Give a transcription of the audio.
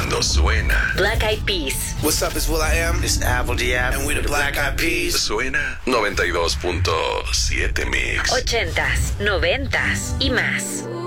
cuando suena. Black Eyed Peas. What's up, it's will.i.am. It's Apple Diab. And we're the Black Eyed Peas. Suena 92.7 Mix. 80s, 90s y más.